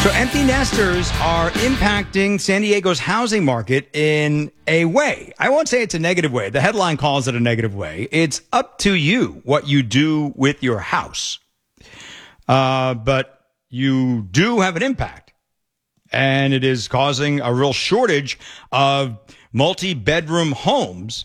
So empty nesters are impacting San Diego's housing market in a way. I won't say it's a negative way. The headline calls it a negative way. It's up to you what you do with your house. But you do have an impact. And it is causing a real shortage of multi-bedroom homes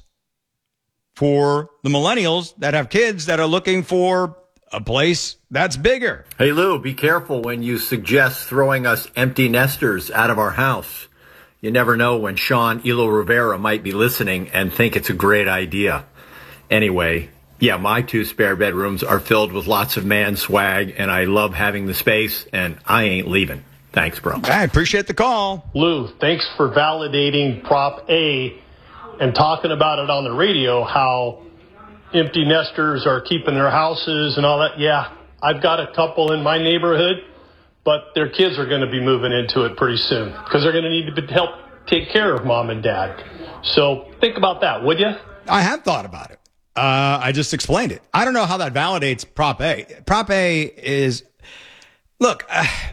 for the millennials that have kids that are looking for a place that's bigger. Hey, Lou, be careful when you suggest throwing us empty nesters out of our house. You never know when Sean Elo Rivera might be listening and think it's a great idea. Anyway, yeah, my 2 spare bedrooms are filled with lots of man swag, and I love having the space, and I ain't leaving. Thanks, bro. I appreciate the call. Lou, thanks for validating Prop A and talking about it on the radio, how empty nesters are keeping their houses and all that. Yeah, I've got a couple in my neighborhood, but their kids are going to be moving into it pretty soon because they're going to need to help take care of mom and dad. So think about that, would you? I have thought about it. I just explained it. I don't know how that validates Prop A. Prop A is, look,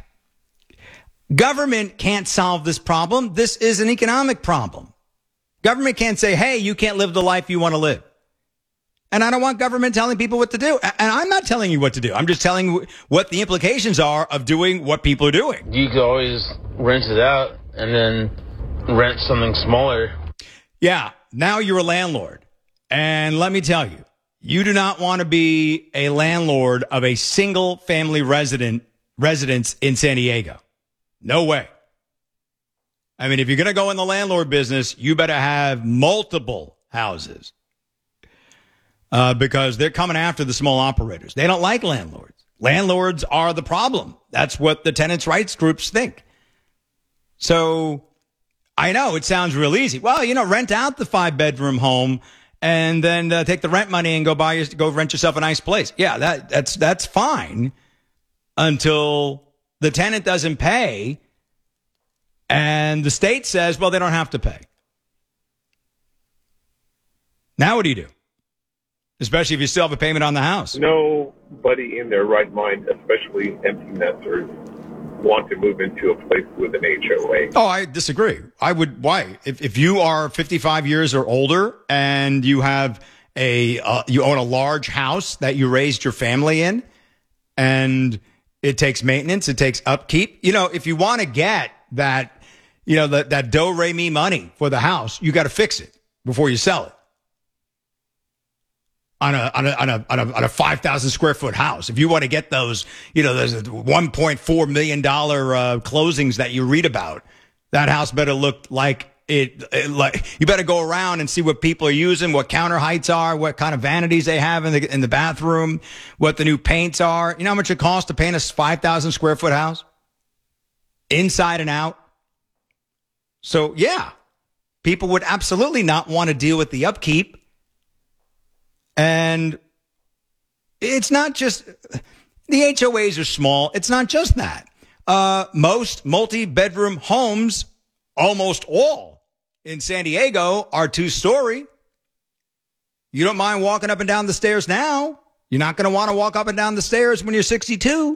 government can't solve this problem. This is an economic problem. Government can't say, hey, you can't live the life you want to live. And I don't want government telling people what to do. And I'm not telling you what to do. I'm just telling you what the implications are of doing what people are doing. You could always rent it out and then rent something smaller. Yeah, now you're a landlord. And let me tell you, you do not want to be a landlord of a single family residence in San Diego. No way. I mean, if you're going to go in the landlord business, you better have multiple houses. Because they're coming after the small operators. They don't like landlords. Landlords are the problem. That's what the tenants' rights groups think. So I know it sounds real easy. Well, rent out the 5-bedroom home and then take the rent money and go rent yourself a nice place. Yeah, that's fine until the tenant doesn't pay and the state says, well, they don't have to pay. Now what do you do? Especially if you still have a payment on the house. Nobody in their right mind, especially empty nesters, want to move into a place with an HOA. Oh, I disagree. I would. Why? If you are 55 years or older and you have you own a large house that you raised your family in, and it takes maintenance, it takes upkeep. If you want to get that, that do-re-mi money for the house, you got to fix it before you sell it. On a 5,000 square foot house. If you want to get those, those $1.4 million closings that you read about, that house better look like like you better go around and see what people are using, what counter heights are, what kind of vanities they have in the bathroom, what the new paints are. You know how much it costs to paint a 5,000 square foot house? Inside and out. So yeah, people would absolutely not want to deal with the upkeep. And it's not just the HOAs are small. It's not just that. Most multi-bedroom homes, almost all in San Diego, are 2-story. You don't mind walking up and down the stairs now. You're not going to want to walk up and down the stairs when you're 62.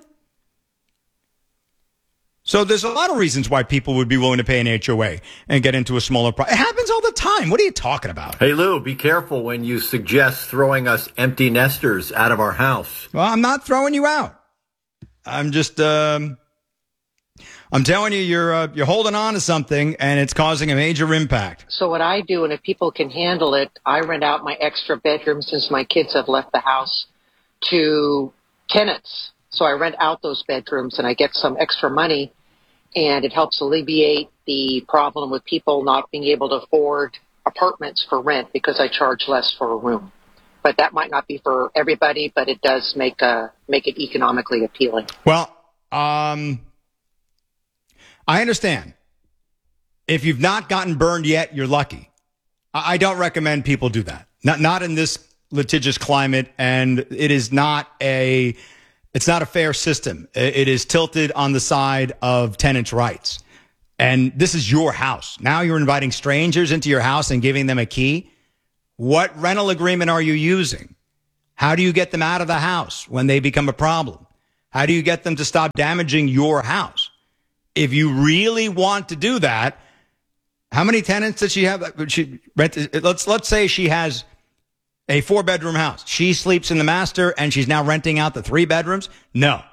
So there's a lot of reasons why people would be willing to pay an HOA and get into a smaller price. It happens all the time. What are you talking about? Hey, Lou, be careful when you suggest throwing us empty nesters out of our house. Well, I'm not throwing you out. I'm just, I'm telling you, you're holding on to something and it's causing a major impact. So what I do, and if people can handle it, I rent out my extra bedroom since my kids have left the house to tenants. So I rent out those bedrooms and I get some extra money, and it helps alleviate the problem with people not being able to afford apartments for rent because I charge less for a room. But that might not be for everybody, but it does make it economically appealing. Well, I understand. If you've not gotten burned yet, you're lucky. I don't recommend people do that. Not in this litigious climate, and it's not a fair system. It is tilted on the side of tenants' rights. And this is your house. Now you're inviting strangers into your house and giving them a key. What rental agreement are you using? How do you get them out of the house when they become a problem? How do you get them to stop damaging your house? if you really want to do that, how many tenants does she have? Let's say she has a 4-bedroom house. She sleeps in the master and she's now renting out the 3 bedrooms. No.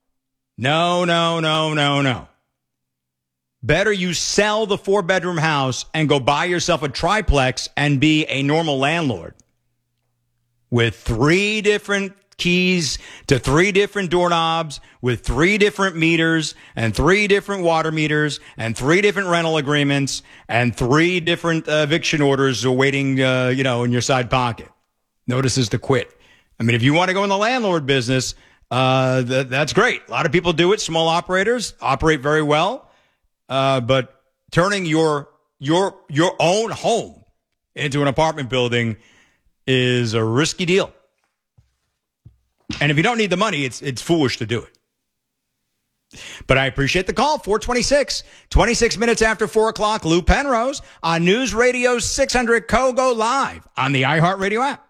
Better you sell the 4-bedroom house and go buy yourself a triplex and be a normal landlord with 3 different keys to 3 different doorknobs, with 3 different meters and 3 different water meters and 3 different rental agreements and 3 different eviction orders awaiting, in your side pocket. Notices to quit. I mean, if you want to go in the landlord business, that's great. A lot of people do it. Small operators operate very well. But turning your own home into an apartment building is a risky deal. And if you don't need the money, it's foolish to do it. But I appreciate the call. 426, 26 minutes after 4 o'clock. Lou Penrose on News Radio 600 KOGO live on the iHeartRadio app.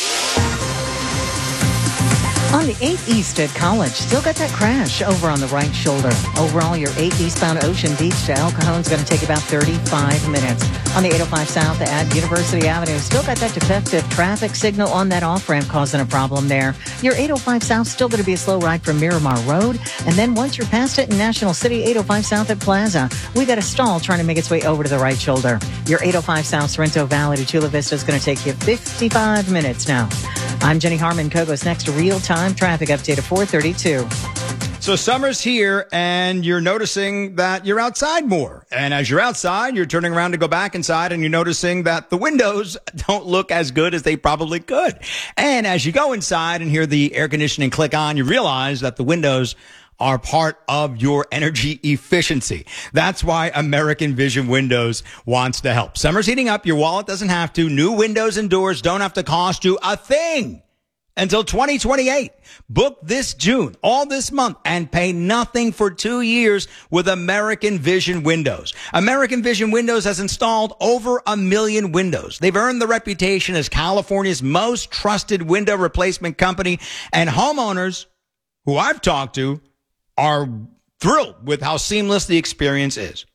On the 8 East at College, still got that crash over on the right shoulder. Overall, your 8 eastbound Ocean Beach to El Cajon is going to take about 35 minutes. On the 805 South at University Avenue, still got that defective traffic signal on that off-ramp causing a problem there. Your 805 South still going to be a slow ride from Miramar Road. And then once you're past it in National City, 805 South at Plaza, we got a stall trying to make its way over to the right shoulder. Your 805 South Sorrento Valley to Chula Vista is going to take you 55 minutes now. I'm Jenny Harmon. KOGO's next real-time traffic update at 4:32. So summer's here, and you're noticing that you're outside more. And as you're outside, you're turning around to go back inside, and you're noticing that the windows don't look as good as they probably could. And as you go inside and hear the air conditioning click on, you realize that the windows are part of your energy efficiency. That's why American Vision Windows wants to help. Summer's heating up. Your wallet doesn't have to. New windows and doors don't have to cost you a thing until 2028. Book this June, all this month, and pay nothing for 2 years with American Vision Windows. American Vision Windows has installed over 1 million windows. They've earned the reputation as California's most trusted window replacement company, and homeowners who I've talked to are thrilled with how seamless the experience is.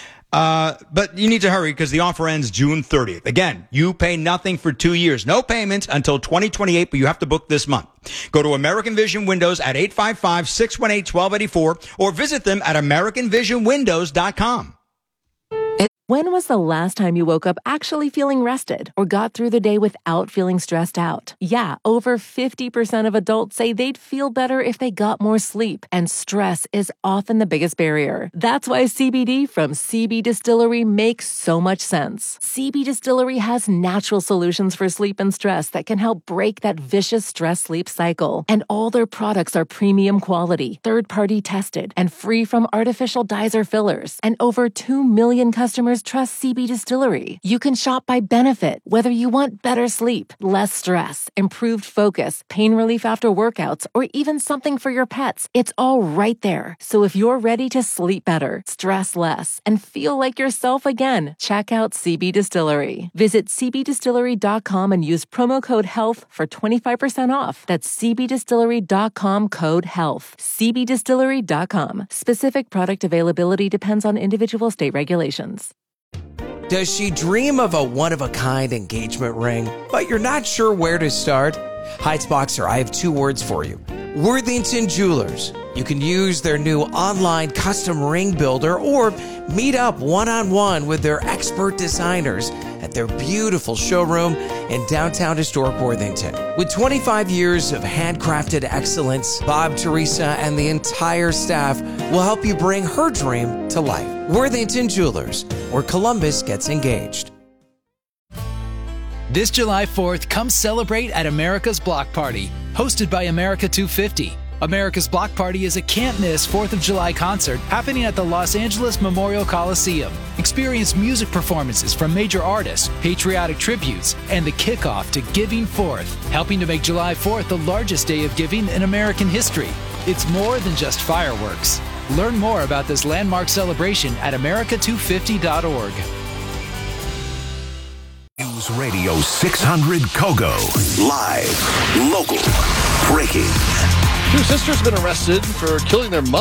But you need to hurry because the offer ends June 30th. Again, you pay nothing for 2 years. No payments until 2028, but you have to book this month. Go to American Vision Windows at 855-618-1284 or visit them at AmericanVisionWindows.com. When was the last time you woke up actually feeling rested or got through the day without feeling stressed out? Yeah, over 50% of adults say they'd feel better if they got more sleep, and stress is often the biggest barrier. That's why CBD from CB Distillery makes so much sense. CB Distillery has natural solutions for sleep and stress that can help break that vicious stress-sleep cycle. And all their products are premium quality, third-party tested, and free from artificial dyes or fillers. And over 2 million customers trust CB Distillery. You can shop by benefit, whether you want better sleep, less stress, improved focus, pain relief after workouts, or even something for your pets. It's all right there. So if you're ready to sleep better, stress less, and feel like yourself again, check out CB Distillery. Visit cbdistillery.com and use promo code HEALTH for 25% off. That's cbdistillery.com code HEALTH. cbdistillery.com. Specific product availability depends on individual state regulations. Does she dream of a one-of-a-kind engagement ring, but you're not sure where to start? Heights Boxer, I have 2 words for you. Worthington Jewelers. You can use their new online custom ring builder or meet up one-on-one with their expert designers at their beautiful showroom in downtown historic Worthington. With 25 years of handcrafted excellence, Bob, Teresa, and the entire staff will help you bring her dream to life. Worthington Jewelers, where Columbus gets engaged. This July 4th, come celebrate at America's Block Party, hosted by America 250. America's Block Party is a can't-miss 4th of July concert happening at the Los Angeles Memorial Coliseum. Experience music performances from major artists, patriotic tributes, and the kickoff to Giving Forth, helping to make July 4th the largest day of giving in American history. It's more than just fireworks. Learn more about this landmark celebration at america250.org. News Radio 600 KOGO. Live, local, breaking. 2 sisters have been arrested for killing their mother.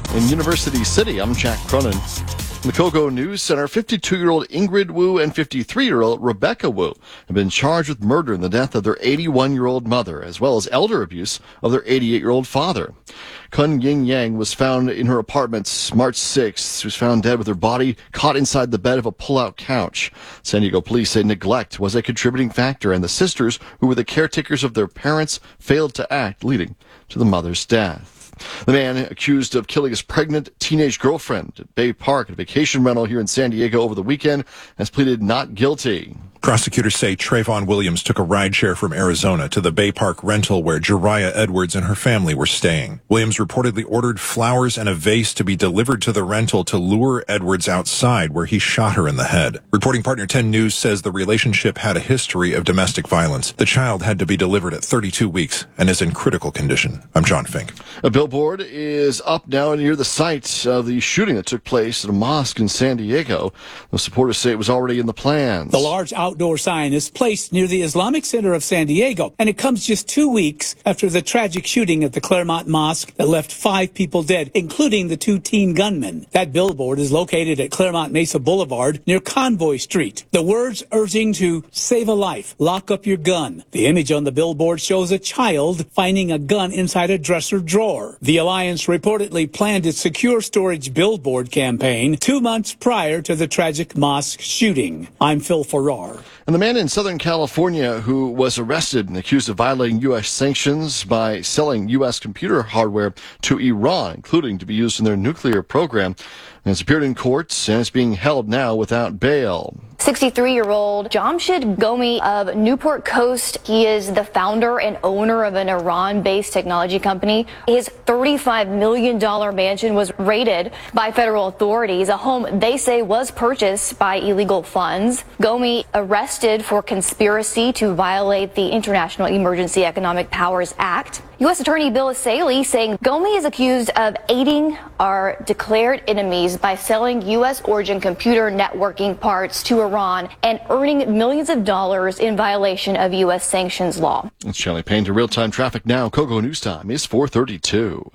In University City, I'm Jack Cronin. In the Kogo News Center, 52-year-old Ingrid Wu and 53-year-old Rebecca Wu have been charged with murder in the death of their 81-year-old mother, as well as elder abuse of their 88-year-old father. Kun Ying Yang was found in her apartment March 6th. She was found dead with her body caught inside the bed of a pull-out couch. San Diego police say neglect was a contributing factor, and the sisters, who were the caretakers of their parents, failed to act, leading to the mother's death. The man accused of killing his pregnant teenage girlfriend at Bay Park, a vacation rental here in San Diego over the weekend, has pleaded not guilty. Prosecutors say Trayvon Williams took a rideshare from Arizona to the Bay Park rental where Jariah Edwards and her family were staying. Williams reportedly ordered flowers and a vase to be delivered to the rental to lure Edwards outside, where he shot her in the head. Reporting partner 10 News says the relationship had a history of domestic violence. The child had to be delivered at 32 weeks and is in critical condition. I'm John Fink. A billboard is up now near the site of the shooting that took place at a mosque in San Diego. The supporters say it was already in the plans. The large outdoor sign is placed near the Islamic Center of San Diego, and it comes just 2 weeks after the tragic shooting at the Claremont Mosque that left 5 people dead, including the 2 teen gunmen. That billboard is located at Claremont Mesa Boulevard near Convoy Street. The words urging to save a life, lock up your gun. The image on the billboard shows a child finding a gun inside a dresser drawer. The Alliance reportedly planned its secure storage billboard campaign 2 months prior to the tragic mosque shooting. I'm Phil Farrar. And the man in Southern California who was arrested and accused of violating U.S. sanctions by selling U.S. computer hardware to Iran, including to be used in their nuclear program, has appeared in courts and is being held now without bail. 63-year-old Jamshid Gomi of Newport Coast. He is the founder and owner of an Iran-based technology company. His $35 million mansion was raided by federal authorities, a home they say was purchased by illegal funds. Gomi arrested for conspiracy to violate the International Emergency Economic Powers Act. U.S. Attorney Bill Asaley saying Gomi is accused of aiding our declared enemies by selling U.S. origin computer networking parts to Iran and earning millions of dollars in violation of U.S. sanctions law. It's Shelley Payne to real-time traffic now. Kogo News Time is 4:32.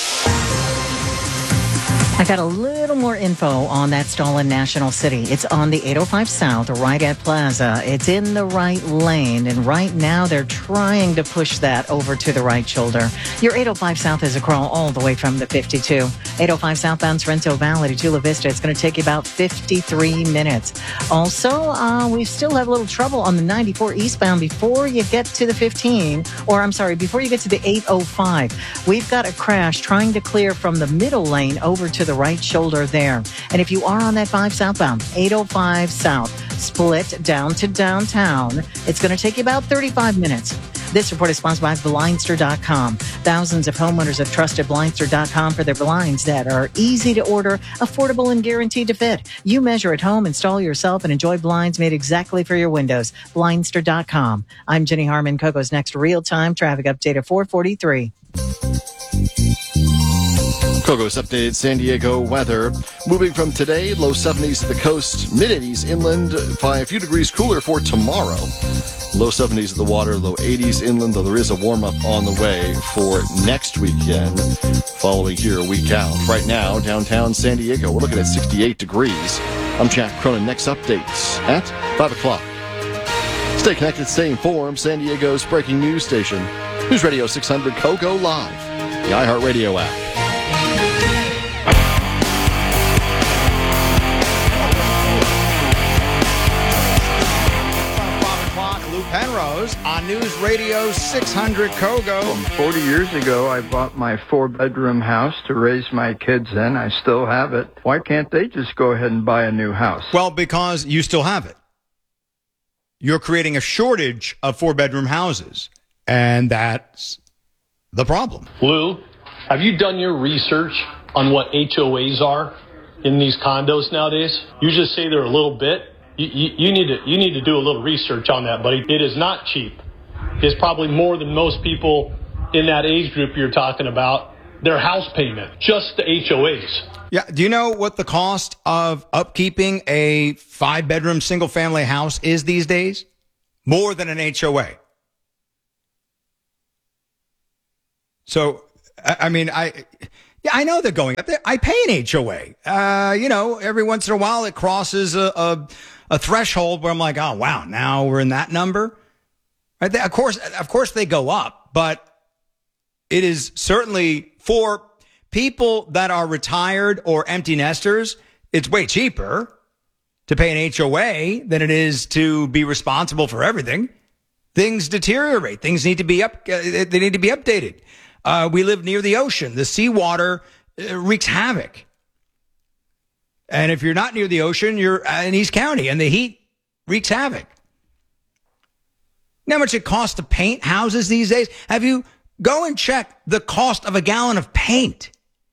I got a little more info on that stall in National City. It's on the 805 South, right at Plaza. It's in the right lane, and right now they're trying to push that over to the right shoulder. Your 805 South is a crawl all the way from the 52. 805 southbound Sorrento Valley to Chula Vista. It's going to take you about 53 minutes. Also, we still have a little trouble on the 94 eastbound before you get to the 15, before you get to the 805. We've got a crash trying to clear from the middle lane over to the right shoulder there. And if you are on that 5 southbound, 805 south, split down to downtown, it's going to take you about 35 minutes. This report is sponsored by Blindster.com. Thousands of homeowners have trusted Blindster.com for their blinds that are easy to order, affordable, and guaranteed to fit. You measure at home, install yourself, and enjoy blinds made exactly for your windows. Blindster.com. I'm Jenny Harmon. Kogo's next real-time traffic update at 4:43. Kogo's updated San Diego weather. Moving from today, low 70s to the coast, mid-80s inland, by a few degrees cooler for tomorrow. Low 70s at the water, low 80s inland, though there is a warm-up on the way for next weekend, following here a week out. Right now, downtown San Diego, we're looking at 68 degrees. I'm Jack Cronin. Next updates at 5 o'clock. Stay connected, stay informed. San Diego's breaking news station. News Radio 600 Kogo Live, the iHeartRadio app. Penrose on News Radio 600 Kogo. 40 years ago, I bought my 4-bedroom house to raise my kids in. I still have it. Why can't they just go ahead and buy a new house? Well, because you still have it. You're creating a shortage of 4-bedroom houses, and that's the problem. Lou, have you done your research on what HOAs are in these condos nowadays? You just say they're a little bit. You need to do a little research on that, buddy. It is not cheap. It's probably more than most people in that age group you're talking about, their house payment, just the HOAs. Yeah. Do you know what the cost of upkeeping a 5-bedroom single-family house is these days? More than an HOA. So, I mean, Yeah, I know they're going up there. I pay an HOA. Every once in a while it crosses a threshold where I'm like, oh, wow, now we're in that number. Right? Of course they go up, but it is certainly for people that are retired or empty nesters, it's way cheaper to pay an HOA than it is to be responsible for everything. Things deteriorate. Things need to be they need to be updated. We live near the ocean. The seawater wreaks havoc. And if you're not near the ocean, you're in East County, and the heat wreaks havoc. You know how much it costs to paint houses these days? Have you go and check the cost of a gallon of paint?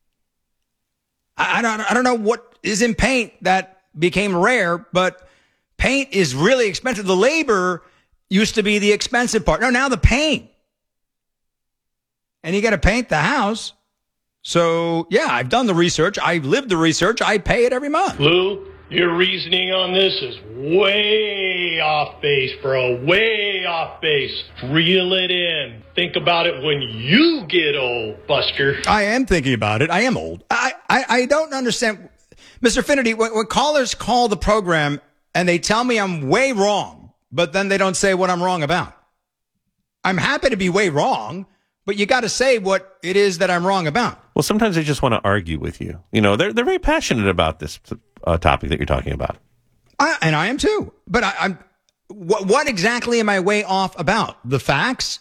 I don't know what is in paint that became rare, but paint is really expensive. The labor used to be the expensive part. No, now the paint. And you got to paint the house. So, yeah, I've done the research. I've lived the research. I pay it every month. Lou, your reasoning on this is way off base, bro. Way off base. Reel it in. Think about it when you get old, Buster. I am thinking about it. I am old. I don't understand. Mr. Finity, when callers call the program and they tell me I'm way wrong, but then they don't say what I'm wrong about. I'm happy to be way wrong, but you got to say what it is that I'm wrong about. Well, sometimes they just want to argue with you. You know, they're very passionate about this topic that you're talking about. And I am too. But I'm. What exactly am I way off about? The facts?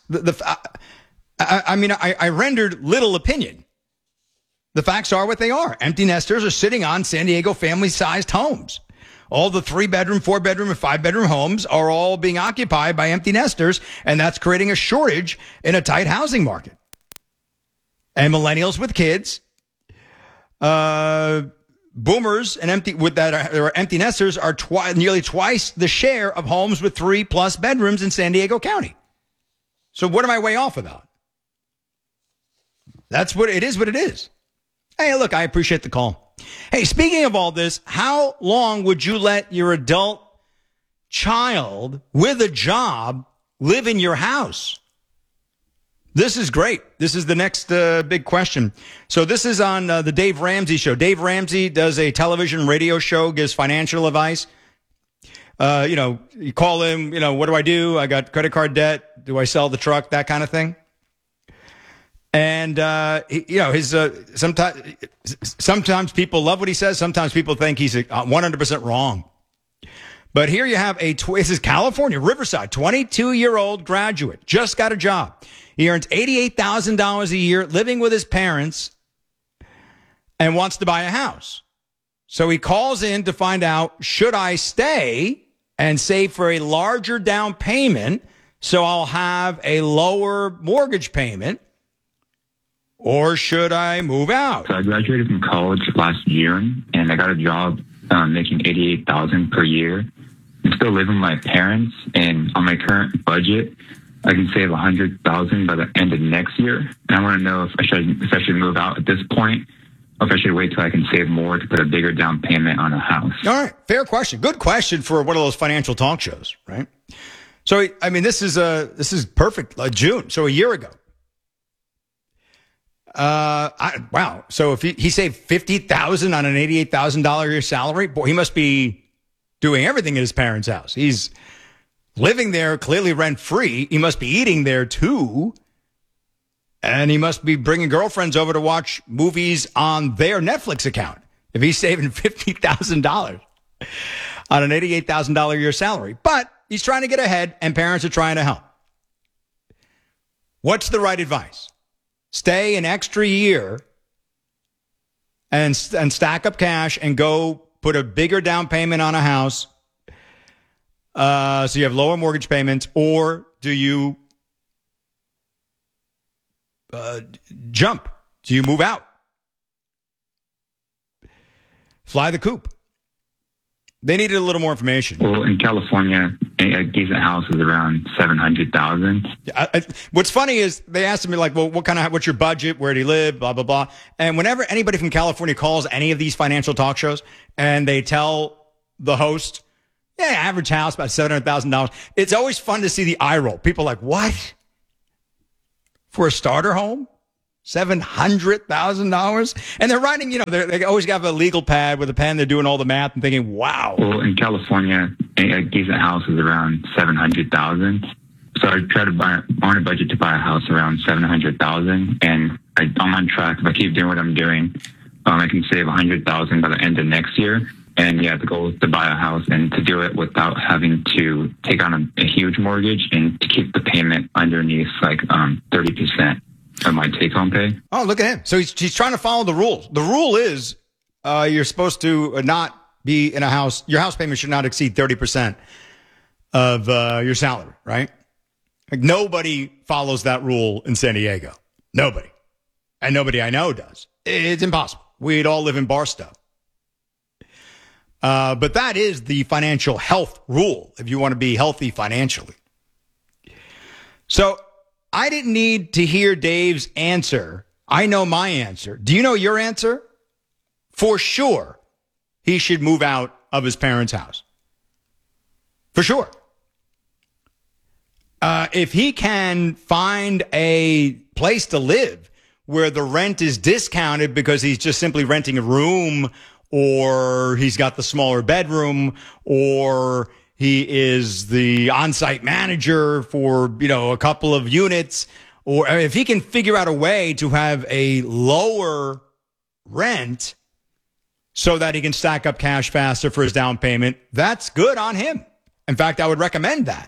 I rendered little opinion. The facts are what they are. Empty nesters are sitting on San Diego family-sized homes. All the 3-bedroom, 4-bedroom, and 5-bedroom homes are all being occupied by empty nesters, and that's creating a shortage in a tight housing market. And millennials with kids, boomers and empty nesters are nearly twice the share of homes with 3+ bedrooms in San Diego County. So what am I way off about? That's what it is. What it is. Hey, look, I appreciate the call. Hey, speaking of all this, how long would you let your adult child with a job live in your house? This is great. This is the next big question. So this is on the Dave Ramsey Show. Dave Ramsey does a television radio show, gives financial advice. You call him, what do I do? I got credit card debt. Do I sell the truck? That kind of thing. And, sometimes people love what he says. Sometimes people think he's 100% wrong. But here you have this is California, Riverside, 22-year-old graduate, just got a job. He earns $88,000 a year living with his parents and wants to buy a house. So he calls in to find out, should I stay and save for a larger down payment so I'll have a lower mortgage payment, or should I move out? So I graduated from college last year, and I got a job making $88,000 per year. I'm still living with my parents, and on my current budget, I can save $100,000 by the end of next year. And I want to know if I should move out at this point, or if I should wait till I can save more to put a bigger down payment on a house. All right, fair question. Good question for one of those financial talk shows, right? So, I mean, this is perfect. June, so a year ago. Wow. So if he saved $50,000 on an $88,000 a year salary, boy, he must be doing everything at his parents' house. He's living there, clearly rent free. He must be eating there too. And he must be bringing girlfriends over to watch movies on their Netflix account. If he's saving $50,000 on an $88,000 a year salary, but he's trying to get ahead and parents are trying to help. What's the right advice? Stay an extra year and stack up cash and go put a bigger down payment on a house so you have lower mortgage payments, or do you jump? Do you move out? Fly the coop. They needed a little more information. Well, in California, a decent house is around $700,000. What's funny is they asked me, like, well, what's your budget? Where do you live? Blah, blah, blah. And whenever anybody from California calls any of these financial talk shows and they tell the host, yeah, average house, about $700,000, it's always fun to see the eye roll. People are like, what? For a starter home? $700,000. And they're writing, they always have a legal pad with a pen. They're doing all the math and thinking, wow. Well, in California, a decent house is around $700,000. So I try to I'm on a budget to buy a house around $700,000. And I'm on track. If I keep doing what I'm doing, I can save $100,000 by the end of next year. And yeah, the goal is to buy a house and to do it without having to take on a huge mortgage and to keep the payment underneath 30% of my take-home pay. Oh, look at him. So he's trying to follow the rules. The rule is you're supposed to not be in a house. Your house payment should not exceed 30% of your salary, right? Like nobody follows that rule in San Diego. Nobody. And nobody I know does. It's impossible. We'd all live in Barstow. But that is the financial health rule if you want to be healthy financially. So I didn't need to hear Dave's answer. I know my answer. Do you know your answer? For sure, he should move out of his parents' house. For sure. If he can find a place to live where the rent is discounted because he's just simply renting a room, or he's got the smaller bedroom, or he is the on-site manager for, a couple of units, or if he can figure out a way to have a lower rent so that he can stack up cash faster for his down payment, that's good on him. In fact, I would recommend that.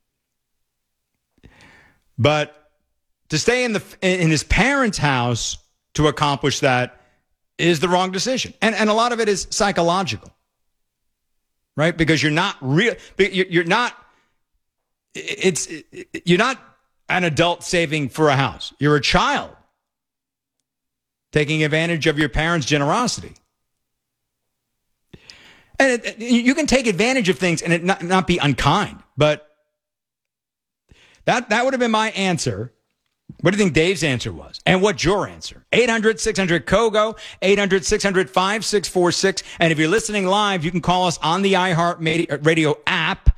But to stay in his parents' house to accomplish that is the wrong decision. And a lot of it is psychological, right? Because you're not an adult saving for a house. You're a child taking advantage of your parents' generosity. And you can take advantage of things and it not be unkind, but that would have been my answer. What do you think Dave's answer was? And what's your answer? 800-600-KOGO, 800-600-5646. And if you're listening live, you can call us on the iHeartRadio app,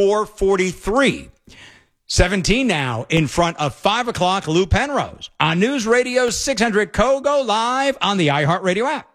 443-17 now in front of 5 o'clock, Lou Penrose on News Radio 600 KOGO live on the iHeartRadio app.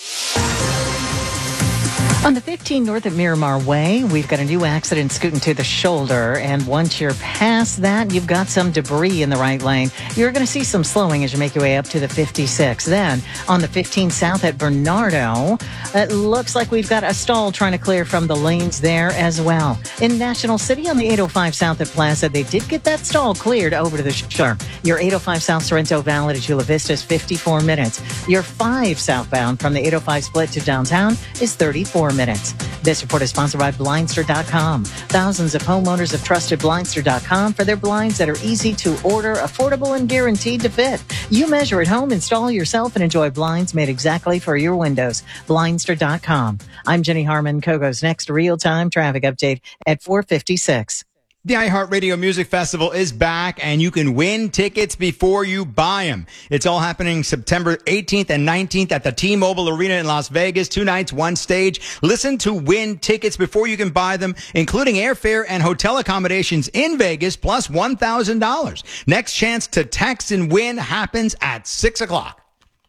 On the 15 north of Miramar Way, we've got a new accident scooting to the shoulder. And once you're past that, you've got some debris in the right lane. You're going to see some slowing as you make your way up to the 56. Then on the 15 south at Bernardo, it looks like we've got a stall trying to clear from the lanes there as well. In National City on the 805 south at Plaza, they did get that stall cleared over to the shoulder. Your 805 south Sorrento Valley to Chula Vista is 54 minutes. Your 5 southbound from the 805 split to downtown is 34 minutes. This report is sponsored by Blindster.com. Thousands of homeowners have trusted Blindster.com for their blinds that are easy to order, affordable, and guaranteed to fit. You measure at home, install yourself, and enjoy blinds made exactly for your windows. Blindster.com. I'm Jenny Harmon. KOGO's next real-time traffic update at 4:56. The iHeartRadio Music Festival is back, and you can win tickets before you buy them. It's all happening September 18th and 19th at the T-Mobile Arena in Las Vegas. 2 nights, 1 stage. Listen to win tickets before you can buy them, including airfare and hotel accommodations in Vegas, plus $1,000. Next chance to text and win happens at 6 o'clock.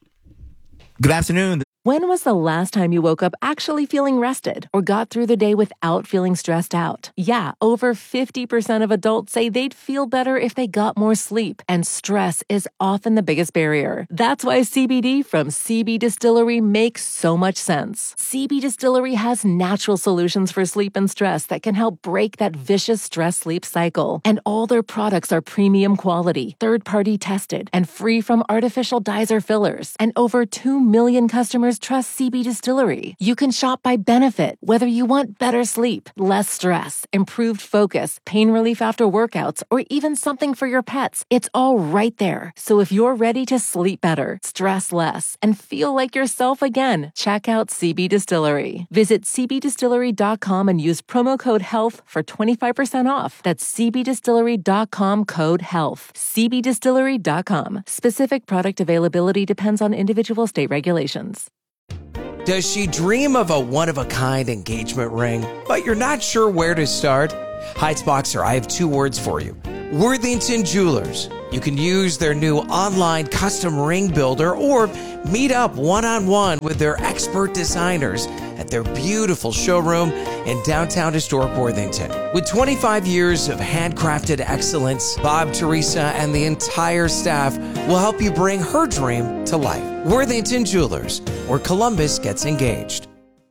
Good afternoon. When was the last time you woke up actually feeling rested or got through the day without feeling stressed out? Yeah, over 50% of adults say they'd feel better if they got more sleep, and stress is often the biggest barrier. That's why CBD from CB Distillery makes so much sense. CB Distillery has natural solutions for sleep and stress that can help break that vicious stress-sleep cycle. And all their products are premium quality, third-party tested, and free from artificial dyes or fillers. And over 2 million customers trust CB Distillery. You can shop by benefit, whether you want better sleep, less stress, improved focus, pain relief after workouts, or even something for your pets. It's all right there. So if you're ready to sleep better, stress less, and feel like yourself again, check out CB Distillery. Visit cbdistillery.com and use promo code HEALTH for 25% off. That's cbdistillery.com code HEALTH. cbdistillery.com. Specific product availability depends on individual state regulations. Does she dream of a one-of-a-kind engagement ring, but you're not sure where to start? Heights Boxer, I have 2 words for you. Worthington Jewelers. You can use their new online custom ring builder or meet up one-on-one with their expert designers at their beautiful showroom in downtown historic Worthington. With 25 years of handcrafted excellence, Bob, Teresa, and the entire staff will help you bring her dream to life. Worthington Jewelers, where Columbus gets engaged.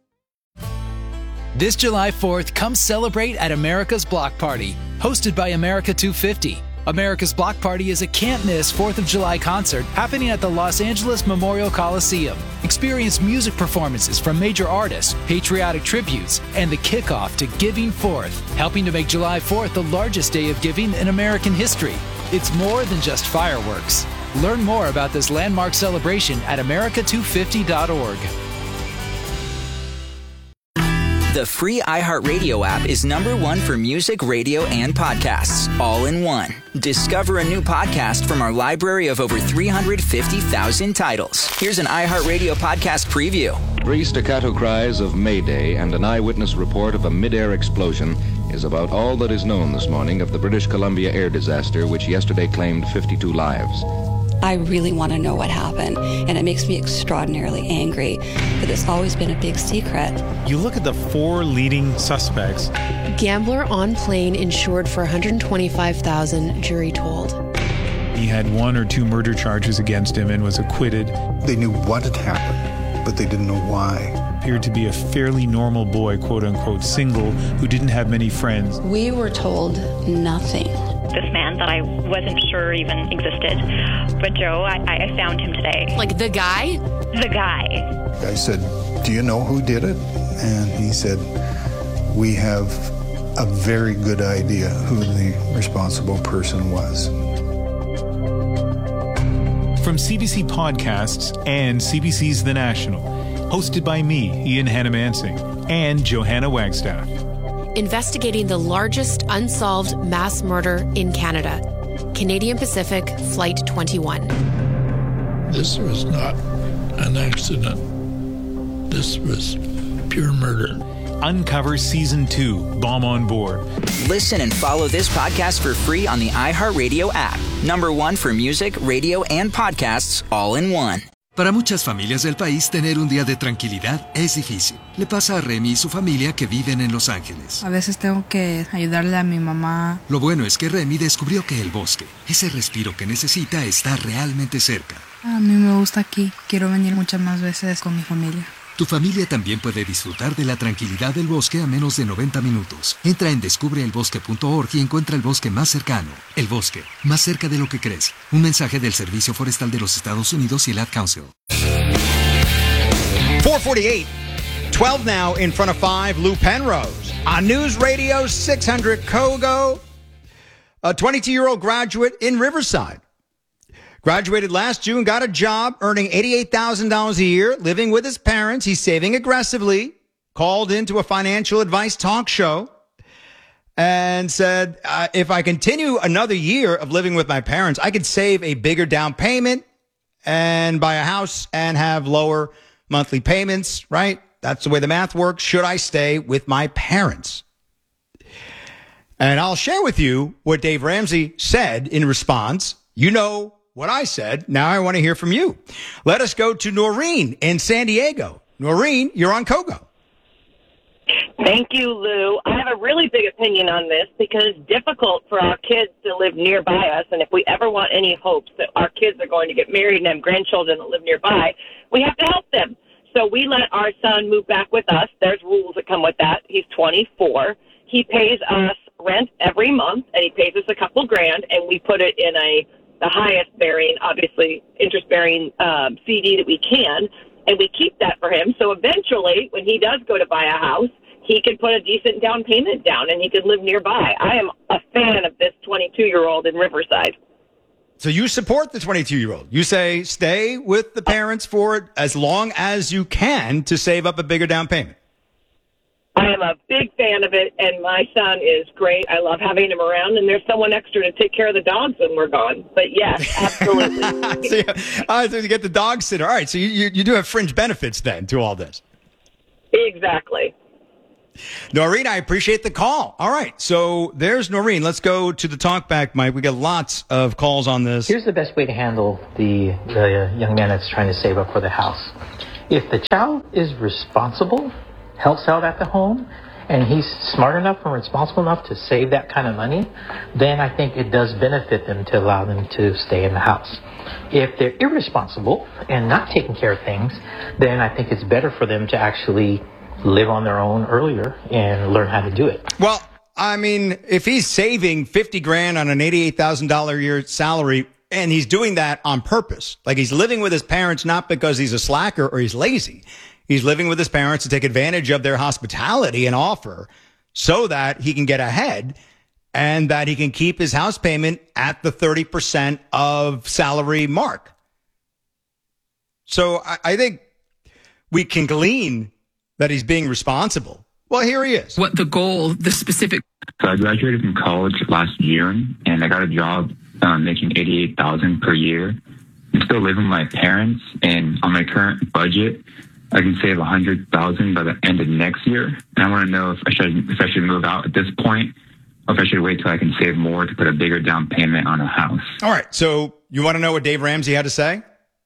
This July 4th, come celebrate at America's Block Party, hosted by America 250. America's Block Party is a can't-miss 4th of July concert happening at the Los Angeles Memorial Coliseum. Experience music performances from major artists, patriotic tributes, and the kickoff to Giving Forth, helping to make July 4th the largest day of giving in American history. It's more than just fireworks. Learn more about this landmark celebration at america250.org. The free iHeartRadio app is #1 for music, radio, and podcasts, all in one. Discover a new podcast from our library of over 350,000 titles. Here's an iHeartRadio podcast preview. 3 staccato cries of Mayday and an eyewitness report of a mid-air explosion is about all that is known this morning of the British Columbia air disaster, which yesterday claimed 52 lives. I really want to know what happened, and it makes me extraordinarily angry that it's always been a big secret. You look at the 4 leading suspects. Gambler on plane insured for $125,000, jury told. He had 1 or 2 murder charges against him and was acquitted. They knew what had happened, but they didn't know why. Appeared to be a fairly normal boy, quote-unquote single, who didn't have many friends. We were told nothing. This man that I wasn't sure even existed. But Joe, I found him today. Like the guy? The guy. I said, "Do you know who did it?" And he said, "We have a very good idea who the responsible person was." From CBC Podcasts and CBC's The National, hosted by me, Ian Hannamansing, and Johanna Wagstaff. Investigating the largest unsolved mass murder in Canada. Canadian Pacific Flight 21. This was not an accident. This was pure murder. Uncover Season 2, Bomb on Board. Listen and follow this podcast for free on the iHeartRadio app. #1 for music, radio, and podcasts, all in one. Para muchas familias del país, tener un día de tranquilidad es difícil. Le pasa a Remy y su familia que viven en Los Ángeles. A veces tengo que ayudarle a mi mamá. Lo bueno es que Remy descubrió que el bosque, ese respiro que necesita, está realmente cerca. A mí me gusta aquí. Quiero venir muchas más veces con mi familia. Tu familia también puede disfrutar de la tranquilidad del bosque a menos de 90 minutos. Entra en descubreelbosque.org y encuentra el bosque más cercano. El bosque, más cerca de lo que crees. Un mensaje del Servicio Forestal de los Estados Unidos y el Ad Council. 448, 12 now in front of 5, Lou Penrose. On News Radio 600 Kogo, a 22-year-old graduate in Riverside. Graduated last June, got a job, earning $88,000 a year, living with his parents. He's saving aggressively, called into a financial advice talk show and said, if I continue another year of living with my parents, I could save a bigger down payment and buy a house and have lower monthly payments, right? That's the way the math works. Should I stay with my parents? And I'll share with you what Dave Ramsey said in response. You know what I said. Now I want to hear from you. Let us go to Noreen in San Diego. Noreen, you're on Kogo. Thank you, Lou. I have a really big opinion on this because it's difficult for our kids to live nearby us. And if we ever want any hopes that our kids are going to get married and have grandchildren that live nearby, we have to help them. So we let our son move back with us. There's rules that come with that. He's 24. He pays us rent every month, and he pays us a couple grand, and we put it in the highest bearing, obviously interest-bearing CD that we can, and we keep that for him. So eventually, when he does go to buy a house, he can put a decent down payment down, and he can live nearby. I am a fan of this 22-year-old in Riverside. So you support the 22-year-old. You say stay with the parents for as long as you can to save up a bigger down payment. I am a big fan of it, and my son is great. I love having him around, and there's someone extra to take care of the dogs when we're gone. But yes, absolutely. So you get the dog sitter. All right, so you do have fringe benefits then to all this. Exactly. Noreen, I appreciate the call. All right. So there's Noreen. Let's go to the talkback, Mike. We got lots of calls on this. Here's the best way to handle the young man that's trying to save up for the house. If the child is responsible, helps out at the home, and he's smart enough and responsible enough to save that kind of money, then I think it does benefit them to allow them to stay in the house. If they're irresponsible and not taking care of things, then I think it's better for them to actually live on their own earlier and learn how to do it. Well, I mean, if he's saving $50,000 on an $88,000 a year salary, and he's doing that on purpose, like he's living with his parents, not because he's a slacker or he's lazy. He's living with his parents to take advantage of their hospitality and offer so that he can get ahead and that he can keep his house payment at the 30% of salary mark. So I think we can glean that he's being responsible. Well, here he is. What the goal, the specific. So I graduated from college last year, and I got a job making $88,000 per year. I'm still living with my parents, and on my current budget, I can save $100,000 by the end of next year. And I want to know if I should move out at this point, or if I should wait till I can save more to put a bigger down payment on a house. All right. So you want to know what Dave Ramsey had to say?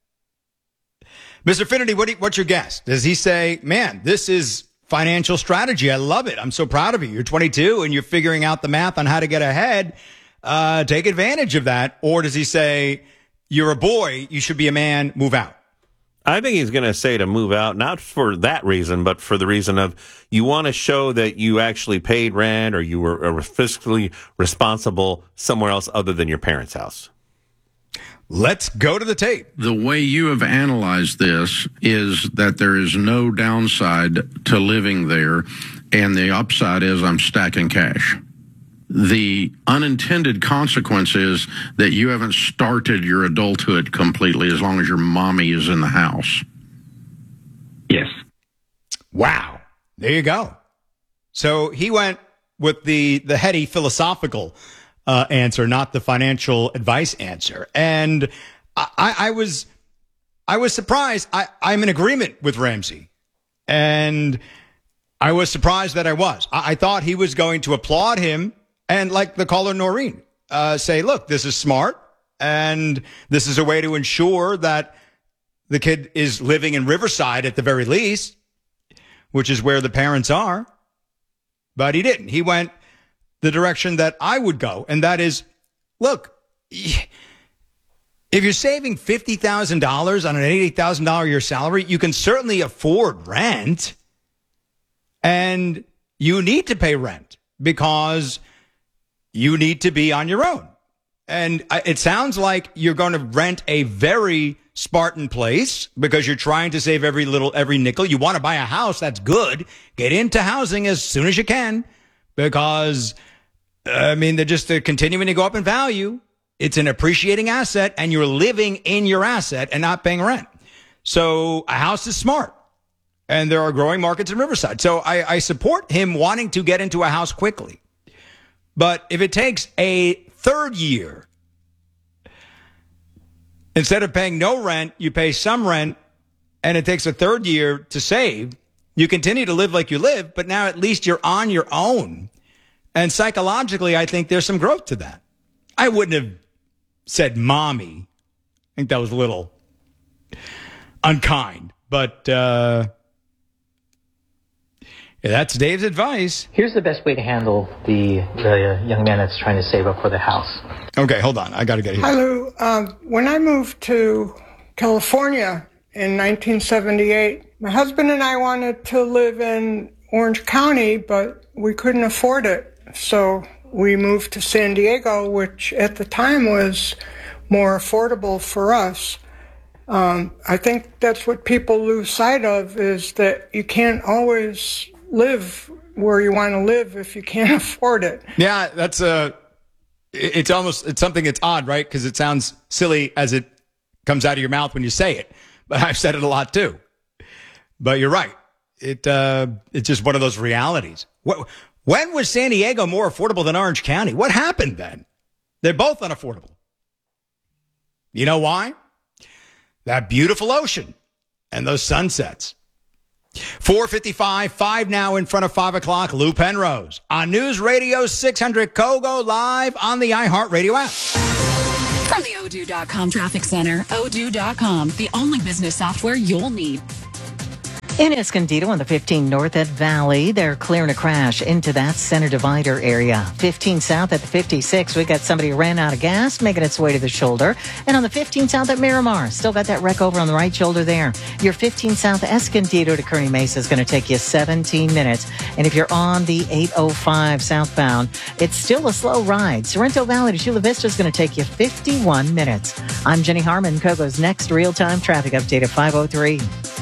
Mr. Finity, what's your guess? Does he say, man, this is financial strategy. I love it. I'm so proud of you. You're 22 and you're figuring out the math on how to get ahead. Take advantage of that. Or does he say, you're a boy, you should be a man, move out? I think he's going to say to move out, not for that reason, but for the reason of you want to show that you actually paid rent or you were fiscally responsible somewhere else other than your parents' house. Let's go to the tape. The way you have analyzed this is that there is no downside to living there, and the upside is I'm stacking cash. The unintended consequence is that you haven't started your adulthood completely as long as your mommy is in the house. Yes. Wow. There you go. So he went with the heady philosophical answer, not the financial advice answer. And I was surprised. I'm in agreement with Ramsey. And I was surprised that I was. I thought he was going to applaud him. And like the caller Noreen, say, look, this is smart. And this is a way to ensure that the kid is living in Riverside at the very least, which is where the parents are. But he didn't. He went the direction that I would go. And that is, look, if you're saving $50,000 on an $88,000 a year salary, you can certainly afford rent. And you need to pay rent because you need to be on your own. And it sounds like you're going to rent a very Spartan place because you're trying to save every nickel. You want to buy a house. That's good. Get into housing as soon as you can because, I mean, they're continuing to go up in value. It's an appreciating asset and you're living in your asset and not paying rent. So a house is smart and there are growing markets in Riverside. So I support him wanting to get into a house quickly. But if it takes a third year, instead of paying no rent, you pay some rent, and it takes a third year to save, you continue to live like you live, but now at least you're on your own. And psychologically, I think there's some growth to that. I wouldn't have said mommy. I think that was a little unkind, but that's Dave's advice. Here's the best way to handle the young man that's trying to save up for the house. Okay, hold on. I got to get here. Hi, Lou. When I moved to California in 1978, my husband and I wanted to live in Orange County, but we couldn't afford it. So we moved to San Diego, which at the time was more affordable for us. I think that's what people lose sight of, is that you can't always live where you want to live if you can't afford it. Yeah, that's it's something that's odd, right? Because it sounds silly as it comes out of your mouth when you say it. But I've said it a lot too. But you're right. It's just one of those realities. When was San Diego more affordable than Orange County? What happened then? They're both unaffordable. You know why? That beautiful ocean and those sunsets. 4:55, 5 now in front of 5 o'clock. Lou Penrose on News Radio 600 Kogo, live on the iHeartRadio app. From the Odoo.com Traffic Center, Odoo.com, the only business software you'll need. In Escondido on the 15 north at Valley, they're clearing a crash into that center divider area. 15 south at the 56, we got somebody who ran out of gas making its way to the shoulder. And on the 15 south at Miramar, still got that wreck over on the right shoulder there. Your 15 south Escondido to Kearney Mesa is going to take you 17 minutes. And if you're on the 805 southbound, it's still a slow ride. Sorrento Valley to Chula Vista is going to take you 51 minutes. I'm Jenny Harmon, Kogo's next real-time traffic update at 5:03.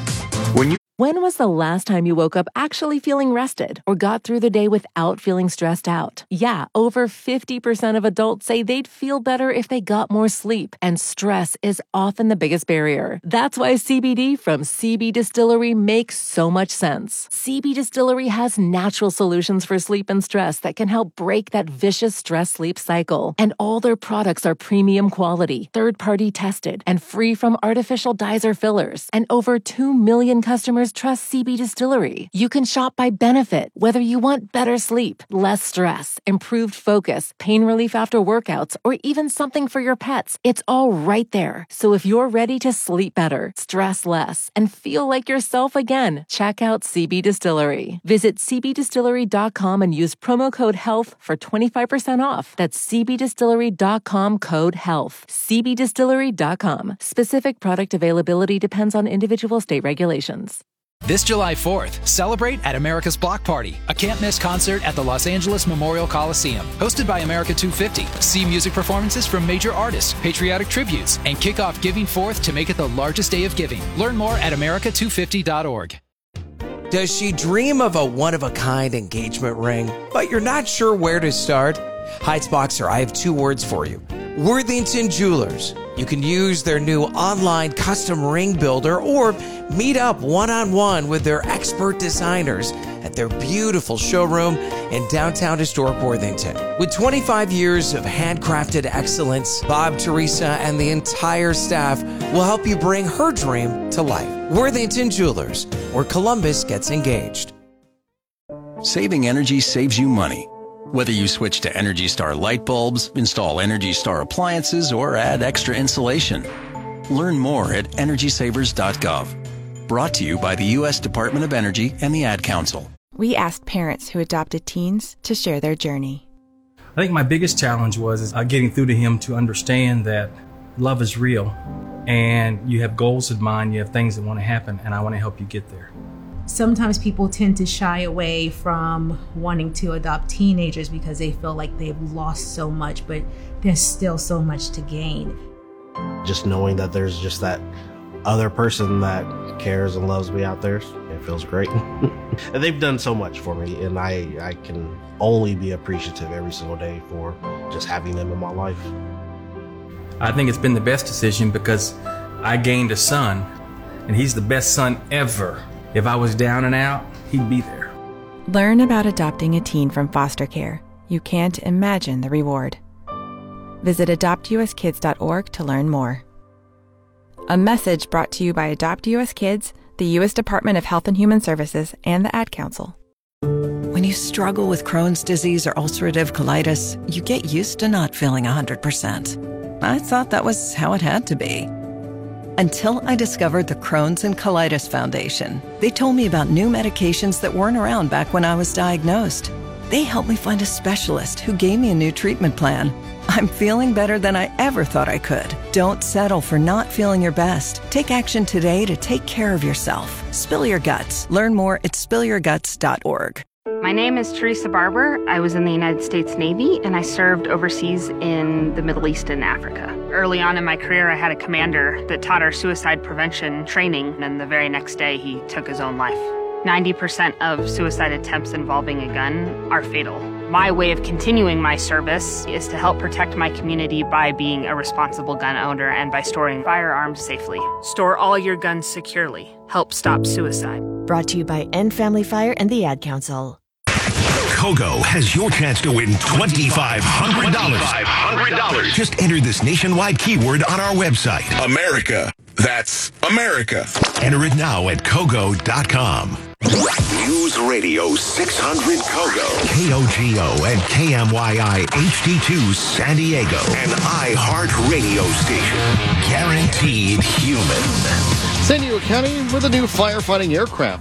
When was the last time you woke up actually feeling rested or got through the day without feeling stressed out? Yeah, over 50% of adults say they'd feel better if they got more sleep, and stress is often the biggest barrier. That's why CBD from CB Distillery makes so much sense. CB Distillery has natural solutions for sleep and stress that can help break that vicious stress-sleep cycle. And all their products are premium quality, third-party tested, and free from artificial dyes or fillers. And over 2 million customers trust CB Distillery. You can shop by benefit, whether you want better sleep, less stress, improved focus, pain relief after workouts, or even something for your pets. It's all right there. So if you're ready to sleep better, stress less, and feel like yourself again, check out CB Distillery. Visit cbdistillery.com and use promo code HEALTH for 25% off. That's cbdistillery.com, code HEALTH. cbdistillery.com. Specific product availability depends on individual state regulations. This July 4th, celebrate at America's Block Party, a can't-miss concert at the Los Angeles Memorial Coliseum. Hosted by America 250. See music performances from major artists, patriotic tributes, and kick off Giving Forth to make it the largest day of giving. Learn more at america250.org. Does she dream of a one-of-a-kind engagement ring, but you're not sure where to start? Heights Boxer, I have 2 words for you. Worthington Jewelers. You can use their new online custom ring builder or meet up one-on-one with their expert designers at their beautiful showroom in downtown historic Worthington. With 25 years of handcrafted excellence, Bob, Teresa, and the entire staff will help you bring her dream to life. Worthington Jewelers, where Columbus gets engaged. Saving energy saves you money. Whether you switch to Energy Star light bulbs, install Energy Star appliances, or add extra insulation. Learn more at EnergySavers.gov. Brought to you by the U.S. Department of Energy and the Ad Council. We asked parents who adopted teens to share their journey. I think my biggest challenge was getting through to him to understand that love is real and you have goals in mind, you have things that want to happen, and I want to help you get there. Sometimes people tend to shy away from wanting to adopt teenagers because they feel like they've lost so much, but there's still so much to gain. Just knowing that there's just that other person that cares and loves me out there, it feels great. And they've done so much for me, and I can only be appreciative every single day for just having them in my life. I think it's been the best decision because I gained a son, and he's the best son ever. If I was down and out, he'd be there. Learn about adopting a teen from foster care. You can't imagine the reward. Visit adoptuskids.org to learn more. A message brought to you by Adopt US Kids, the U.S. Department of Health and Human Services, and the Ad Council. When you struggle with Crohn's disease or ulcerative colitis, you get used to not feeling 100%. I thought that was how it had to be. Until I discovered the Crohn's and Colitis Foundation. They told me about new medications that weren't around back when I was diagnosed. They helped me find a specialist who gave me a new treatment plan. I'm feeling better than I ever thought I could. Don't settle for not feeling your best. Take action today to take care of yourself. Spill your guts. Learn more at spillyourguts.org. My name is Teresa Barber. I was in the United States Navy, and I served overseas in the Middle East and Africa. Early on in my career, I had a commander that taught our suicide prevention training, and the very next day, he took his own life. 90% of suicide attempts involving a gun are fatal. My way of continuing my service is to help protect my community by being a responsible gun owner and by storing firearms safely. Store all your guns securely. Help stop suicide. Brought to you by End Family Fire and the Ad Council. Kogo has your chance to win $2,500. Just enter this nationwide keyword on our website. America. That's America. Enter it now at Kogo.com. News Radio 600 Kogo. KOGO and KMYI HD2 San Diego. An iHeart radio station. Guaranteed human. San Diego County with a new firefighting aircraft.